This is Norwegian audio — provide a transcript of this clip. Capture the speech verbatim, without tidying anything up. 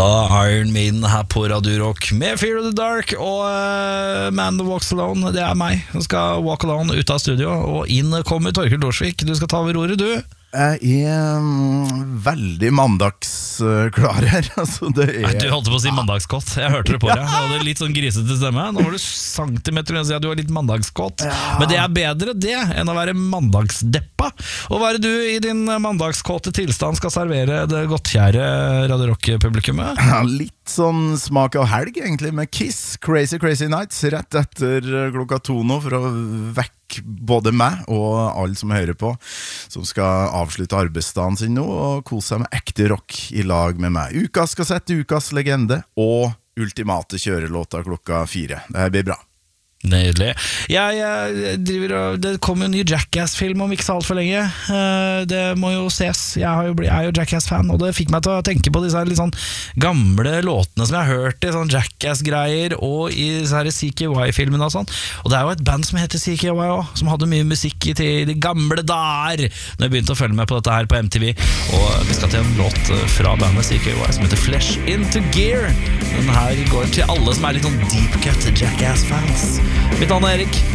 Iron Maiden her på Radio Rock med Fear of the Dark og uh, Man That Walks Alone. Det er meg som skal walk alone ut av studio. Og inn kommer Torkel Dorsvik. Du skal ta over ordet, du. Jeg er um, veldig mandagsklar her. Altså, det er... Du holdt på å si mandagskott. Jeg hørte det på deg. Du hadde litt sånn grisete stemme. Nå var du centimeter og si at du var litt mandagskott. Ja. Men det er bedre det enn å være mandagsdeppa. Og hva er det du i din mandagskåte tilstand skal servere det godtkjære Radio Rock-publikummet? Ja, litt sånn smak av helg egentlig, med Kiss, Crazy Crazy Nights, rett etter klokka to nå, for å vekke både meg og alle som hører på, som skal avslutte arbeidsdagen sin nå og kose seg med ekte rock i lag med meg. Ukas kassett, ukas legende og ultimate kjørelåta klokka fire. Det her blir bra. Nydelig. Jeg, jeg driver og, det kom jo en ny Jackass-film om ikke så alt for lenge. Det må jo ses. Jeg, har jo, jeg er jo Jackass-fan, og det fikk meg til å tenke på disse litt sånn gamle låtene som jeg har hørt i sånn Jackass-greier og i C K Y-filmene og sånn. Og det er jo et band som heter C K Y også, som hadde mye musikk til de gamle der når jeg begynte å følge med på dette her på M T V. Og vi skal til en låt fra bandet C K Y som heter Flesh Into Gear. Den her går til alle som er litt sånn deep cut Jackass-fans. Mitt navn er Erik,